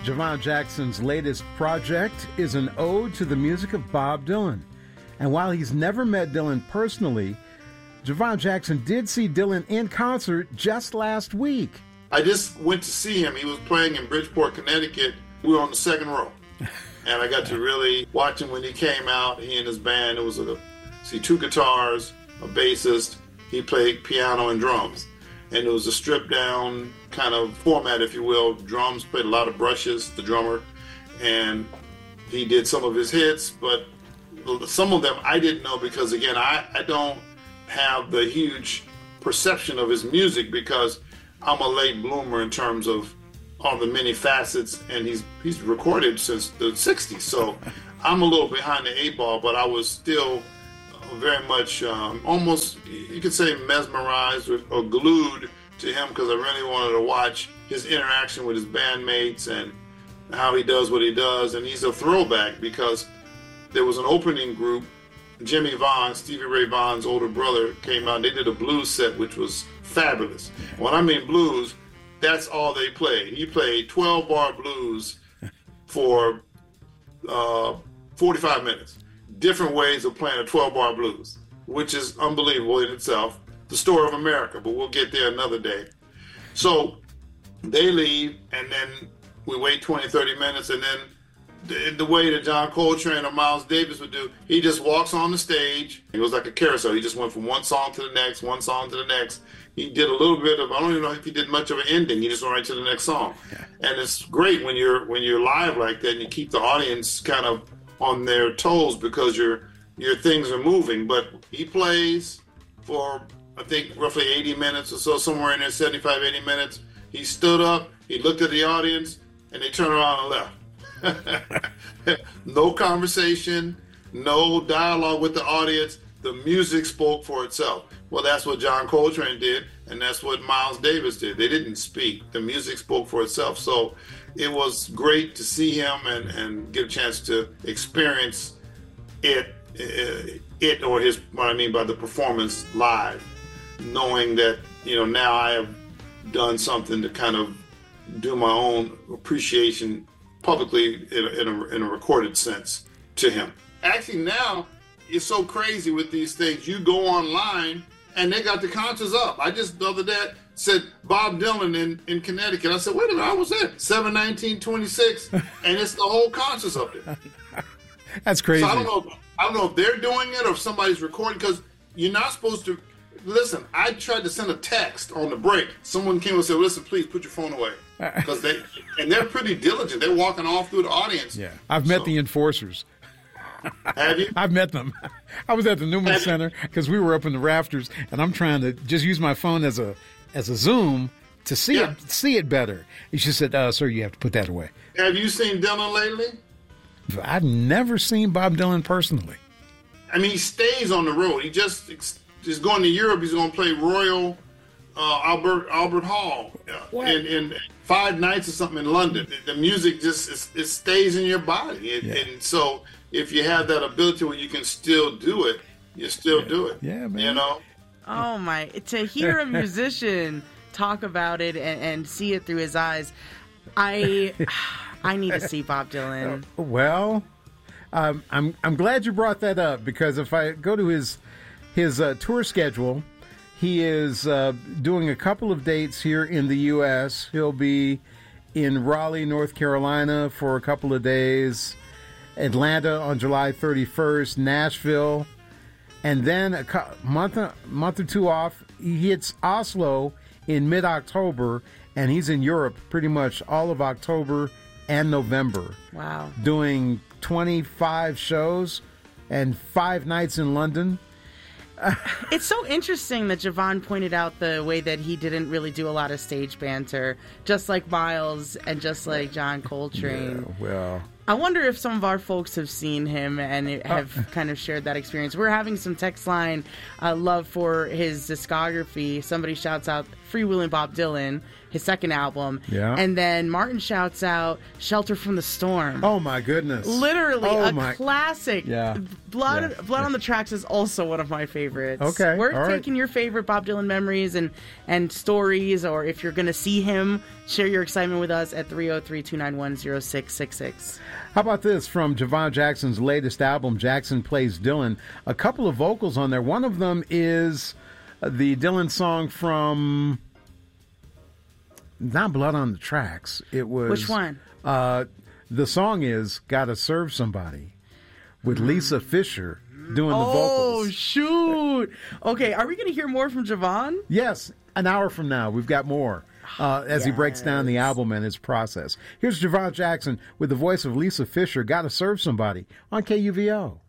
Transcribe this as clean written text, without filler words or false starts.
Javon Jackson's latest project is an ode to the music of Bob Dylan. And while he's never met Dylan personally, Javon Jackson did see Dylan in concert just last week. I just went to see him. He was playing in Bridgeport, Connecticut. We were on the second row. And I got to really watch him when he came out. He and his band, it was two guitars, a bassist. He played piano and drums. And it was a stripped-down kind of format, if you will. Drums, played a lot of brushes, the drummer. And he did some of his hits, but some of them I didn't know because, again, I don't have the huge perception of his music because I'm a late bloomer in terms of all the many facets, and he's recorded since the 60s. So I'm a little behind the eight ball, but I was still very much almost, you could say, mesmerized or glued to him because I really wanted to watch his interaction with his bandmates and how he does what he does. And he's a throwback because there was an opening group, Jimmy Vaughn, Stevie Ray Vaughan's older brother, came out and they did a blues set which was fabulous. When I mean blues, that's all they played. He played 12-bar blues for 45 minutes. Different ways of playing a 12-bar blues, which is unbelievable in itself. The story of America, but we'll get there another day. So they leave, and then we wait 20, 30 minutes, and then the way that John Coltrane or Miles Davis would do, he just walks on the stage. It was like a carousel. He just went from one song to the next, one song to the next. He did a little bit of, I don't even know if he did much of an ending. He just went right to the next song. Yeah. And it's great when you're live like that and you keep the audience kind of on their toes because your things are moving. But he plays for, I think, roughly 80 minutes or so, somewhere in there, 75, 80 minutes. He stood up, he looked at the audience, and they turned around and left. No conversation, no dialogue with the audience. The music spoke for itself. Well, that's what John Coltrane did, and that's what Miles Davis did. They didn't speak. The music spoke for itself. So it was great to see him and get a chance to experience it or his, what I mean by the performance live, knowing that, now I have done something to kind of do my own appreciation publicly in a recorded sense to him. Actually, now it's so crazy with these things. You go online and they got the concerts up. I just the other day said Bob Dylan in Connecticut. I said, wait a minute, I was there 7/19/26, and it's the whole concerts up there. That's crazy. So I don't know if they're doing it or if somebody's recording, because you're not supposed to. Listen, I tried to send a text on the break. Someone came and said, listen, please put your phone away. Because they're pretty diligent. They're walking all through the audience. Yeah, I've met the enforcers. Have you? I've met them. I was at the Newman Center because we were up in the rafters, and I'm trying to just use my phone as a Zoom to see it better. And she said, sir, you have to put that away. Have you seen Dylan lately? I've never seen Bob Dylan personally. I mean, he stays on the road. He just is going to Europe. He's going to play Royal Albert Hall in 5 nights or something in London. The music just it stays in your body. And so if you have that ability where you can still do it, you still do it. Yeah, man. Oh, my. To hear a musician talk about it and see it through his eyes, I need to see Bob Dylan. Well, I'm glad you brought that up, because if I go to his tour schedule, he is doing a couple of dates here in the U.S. He'll be in Raleigh, North Carolina for a couple of days, Atlanta on July 31st, Nashville, and then a month or two off, he hits Oslo in mid-October, and he's in Europe pretty much all of October and November. Wow. Doing 25 shows and 5 nights in London. It's so interesting that Javon pointed out the way that he didn't really do a lot of stage banter, just like Miles and just like John Coltrane. Yeah, well, I wonder if some of our folks have seen him and have kind of shared that experience. We're having some text line love for his discography. Somebody shouts out Freewheelin' Bob Dylan, his second album. Yeah. And then Martin shouts out "Shelter from the Storm." Oh my goodness! Literally classic. Yeah. Blood on the Tracks is also one of my favorites. Okay. We're All taking your favorite Bob Dylan memories and stories, or if you're going to see him, share your excitement with us at 303-291-0666. How about this from Javon Jackson's latest album, Jackson Plays Dylan? A couple of vocals on there. One of them is the Dylan song from not Blood on the Tracks. It was Which one? The song is "Gotta Serve Somebody" with Lisa Fisher doing the vocals. Oh shoot! Okay, are we going to hear more from Javon? Yes, an hour from now we've got more. As he breaks down the album and its process. Here's Javon Jackson with the voice of Lisa Fisher, "Gotta Serve Somebody" on KUVO.